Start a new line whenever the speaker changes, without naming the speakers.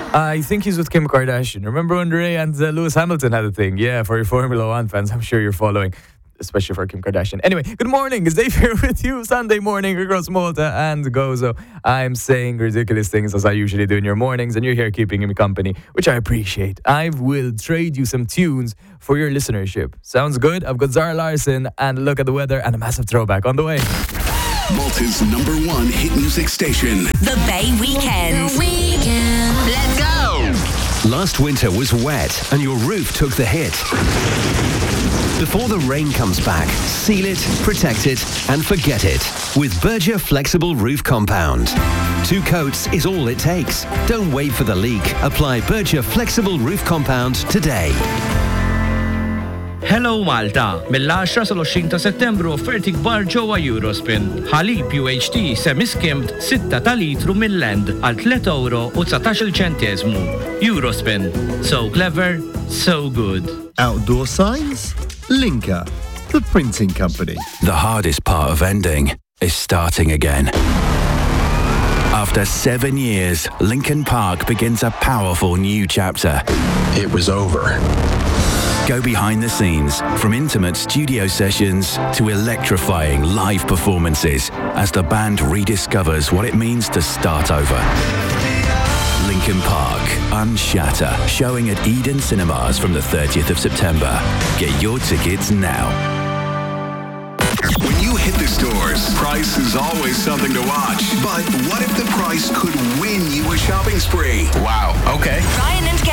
I think he's with Kim Kardashian. Remember when Ray and Lewis Hamilton had a thing? Yeah, for your Formula One fans, I'm sure you're following, especially for Kim Kardashian. Anyway, good morning. It's Dave here with you. Sunday morning across Malta and Gozo. I'm saying ridiculous things as I usually do in your mornings, and you're here keeping me company, which I appreciate. I will trade you some tunes for your listenership. Sounds good? I've got Zara Larsson and Look at the Weather and a massive throwback on the way.
Malta's #1 hit music station.
The Bay Weekend. Let's go.
Last winter was wet and your roof took the hit. Before the rain comes back, seal it, protect it, and forget it with Berger Flexible Roof Compound. 2 coats is all it takes. Don't wait for the leak. Apply Berger Flexible Roof Compound today.
Hello Malta! Mill-10 sal-20 ta' Settembru offerti kbar ġewwa Eurospin. Ħalib UHT semi-skimmed 6 ta' litru mill-Land għal €3.19. Eurospin. So clever, so good.
Outdoor signs? Linka, the printing company.
The hardest part of ending is starting again. After 7 years, Lincoln Park begins a powerful new chapter.
It was over.
Go behind the scenes, from intimate studio sessions to electrifying live performances as the band rediscovers what it means to start over. Lincoln Park, Unshatter, showing at Eden Cinemas from the 30th of September. Get your tickets now.
When you hit the stores, price is always something to watch. But what if the price could win you a shopping spree?
Wow, okay.
Ryan and